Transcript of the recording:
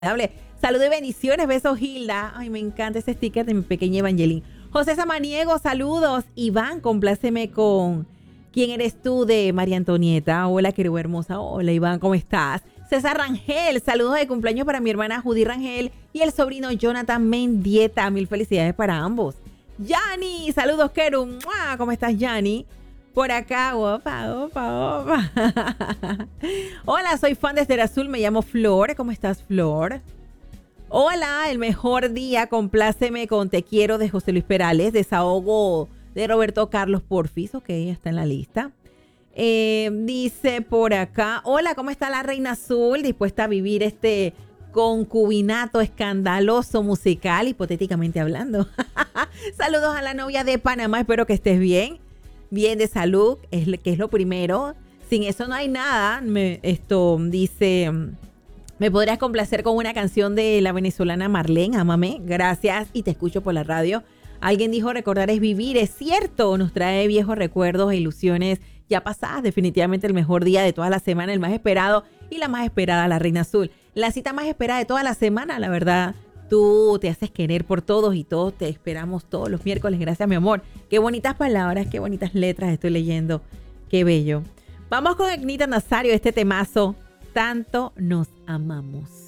Saludos y bendiciones, besos Hilda. Ay, me encanta ese sticker de mi pequeña Evangeline. José Samaniego, saludos. Iván, compláceme con ¿Quién eres tú? De María Antonieta. Hola, querido hermosa. Hola, Iván, ¿cómo estás? César Rangel, saludos de cumpleaños para mi hermana Judy Rangel y el sobrino Jonathan Mendieta. Mil felicidades para ambos. Yani, saludos, Keru. ¡Mua! ¿Cómo estás, Yani? Por acá, opa, opa, opa. Hola, soy fan de Esther Azul, me llamo Flor. ¿Cómo estás, Flor? Hola, el mejor día, compláceme con Te Quiero de José Luis Perales, Desahogo de Roberto Carlos Porfis, ok, está en la lista. Dice por acá, hola, ¿cómo está la Reina Azul? Dispuesta a vivir este concubinato escandaloso musical, hipotéticamente hablando. Saludos a la novia de Panamá, espero que estés bien. Bien de salud, que es lo primero. Sin eso no hay nada. Esto dice, me podrías complacer con una canción de la venezolana Marlene, ámame, gracias, y te escucho por la radio. Alguien dijo, recordar es vivir, es cierto, nos trae viejos recuerdos e ilusiones ya pasadas. Definitivamente el mejor día de toda la semana, el más esperado y la más esperada, la Reina Azul. La cita más esperada de toda la semana, la verdad. Tú te haces querer por todos y todos te esperamos todos los miércoles. Gracias, mi amor. Qué bonitas palabras, qué bonitas letras estoy leyendo. Qué bello. Vamos con Agnita Nazario, este temazo. Tanto nos amamos.